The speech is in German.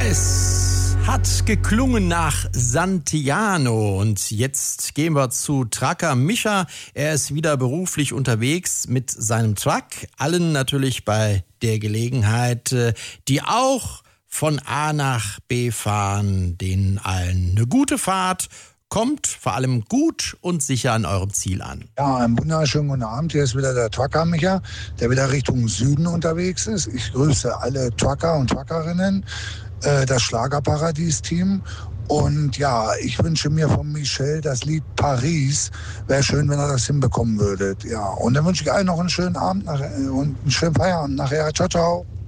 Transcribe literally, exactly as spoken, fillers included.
Es hat geklungen nach Santiano und jetzt gehen wir zu Trucker Micha. Er ist wieder beruflich unterwegs mit seinem Truck. Allen natürlich bei der Gelegenheit, die auch von A nach B fahren, denen allen eine gute Fahrt. Kommt vor allem gut und sicher an eurem Ziel an. Ja, einen wunderschönen guten Abend. Hier ist wieder der Trucker Micha, der wieder Richtung Süden unterwegs ist. Ich grüße alle Trucker und Truckerinnen, äh, das Schlagerparadies-Team. Und ja, ich wünsche mir von Michel das Lied Paris. Wäre schön, wenn ihr das hinbekommen würdet. Ja, und dann wünsche ich allen noch einen schönen Abend nachher, und einen schönen Feierabend nachher. Ciao, ciao.